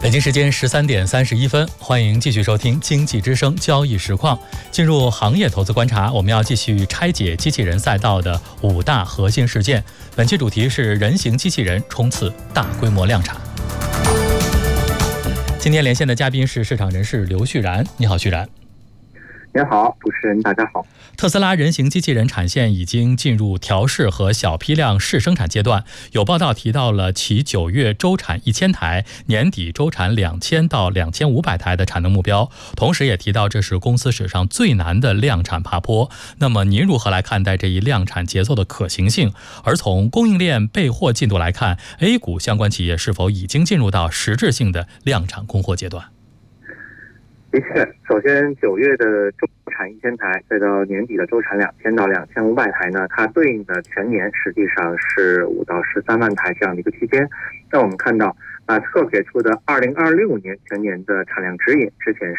北京时间13:31，欢迎继续收听经济之声交易实况。进入行业投资观察，我们要继续拆解机器人赛道的5大核心事件。本期主题是人形机器人冲刺大规模量产。今天连线的嘉宾是市场人士刘旭然，你好，旭然。 你好，主持人，大家好。 特斯拉人形机器人产线已经进入调试和小批量试生产阶段，有报道提到了其9月周产1000台，年底周产2000到2500台的产能目标，同时也提到这是公司史上最难的量产爬坡。那么您如何来看待这一量产节奏的可行性？而从供应链备货进度来看， A 股相关企业是否已经进入到实质性的量产供货阶段？ 的确，首先9月的周产1000台，再到年底的周产2000到2500台呢，它对应的全年实际上是5到13万台这样的一个区间。那我们看到马斯克给出的2026年全年的产量指引，之前